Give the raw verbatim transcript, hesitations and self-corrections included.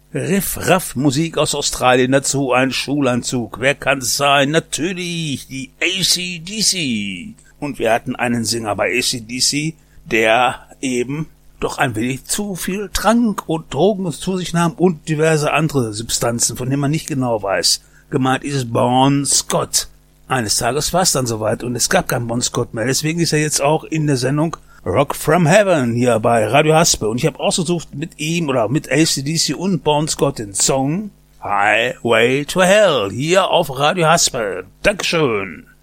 Riff-Raff-Musik aus Australien, dazu ein Schulanzug. Wer kann's sein? Natürlich die A C D C. Und wir hatten einen Sänger bei A C D C, der eben doch ein wenig zu viel trank und Drogen zu sich nahm und diverse andere Substanzen, von denen man nicht genau weiß. Gemeint ist es Bon Scott. Eines Tages war es dann soweit und es gab keinen Bon Scott mehr. Deswegen ist er jetzt auch in der Sendung Rock from Heaven hier bei Radio Haspe. Und ich habe ausgesucht mit ihm oder mit A C D C und Bon Scott den Song Highway to Hell hier auf Radio Haspe. Dankeschön.